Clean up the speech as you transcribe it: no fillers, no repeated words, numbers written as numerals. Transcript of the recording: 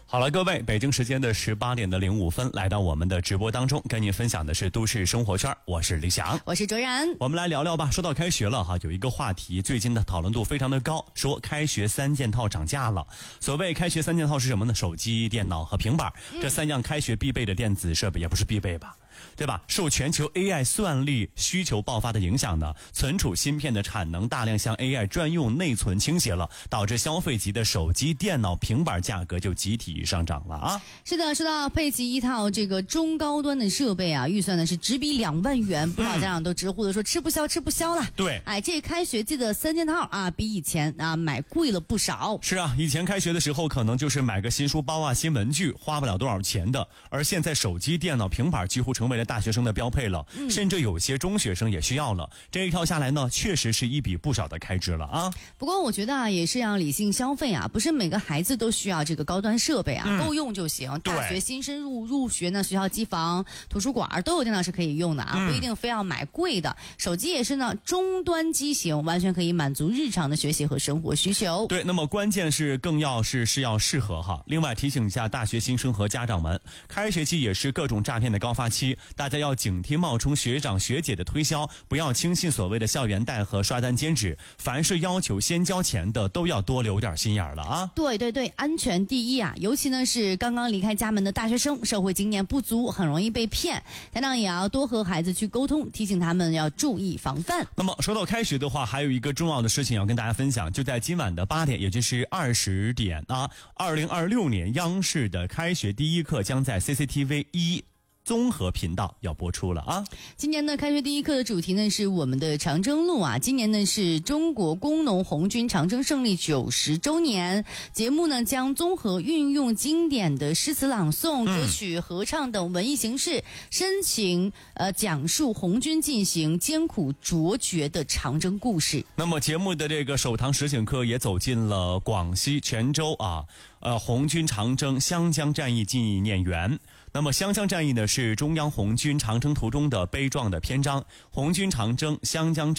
好了，各位，北京时间的18:05，来到我们的直播当中，跟您分享的是都市生活圈，我是李想， 我是卓然。 我们来聊聊吧。说到开学了哈，有一个话题最近的讨论度非常的高，说开学3件套涨价了。所谓开学3件套是什么呢？手机、电脑和平板，这3样开学必备的电子设备，也不是必备吧，对吧？受全球 AI 算力需求爆发的影响呢，存储芯片的产能大量向 AI 专用内存倾斜了，导致消费级的手机、电脑、平板价格就集体上涨了啊！ 是的，说到配齐一套这个中高端的设备啊，预算呢是直逼2万元，不少家长都直呼的说吃不消了。 对， 这开学季的3件套啊，比以前啊买贵了不少。 是啊，以前开学的时候可能就是买个新书包啊、新文具，花不了多少钱的，而现在手机、电脑、平板几乎成为了大学生的标配了，甚至有些中学生也需要了。这一套下来呢，确实是一笔不少的开支了啊。 不过我觉得啊，也是要理性消费啊，不是每个孩子都需要这个高端设备啊，够用就行。大学新生入学呢，学校机房、图书馆都有电脑是可以用的啊，不一定非要买贵的。手机也是呢，中端机型完全可以满足日常的学习和生活需求。 对，那么关键是更要适合哈。另外提醒一下大学新生和家长们，开学期也是各种诈骗的高发期，大家要警惕冒充学长学姐的推销，不要轻信所谓的校园贷和刷单兼职，凡是要求先交钱的都要多留点心眼了啊。 对，安全第一啊，尤其呢是刚刚离开家门的大学生，社会经验不足，很容易被骗。家长也要多和孩子去沟通，提醒他们要注意防范。 那么说到开学的话，还有一个重要的事情要跟大家分享，就在今晚的8点，也就是20点啊，2026年央视的开学第一课将在 CCTV1综合频道要播出了啊！ 今年的开学第一课的主题呢是我们的长征路啊，今年呢是中国工农红军长征胜利90周年，节目呢将综合运用经典的诗词朗诵、歌曲合唱等文艺形式，深情讲述红军进行艰苦卓绝的长征故事。 那么节目的这个首堂实景课也走进了广西全州啊，红军长征湘江战役纪念园。那么湘江战役呢是中央红军长征途中的悲壮的篇章，红军长征湘江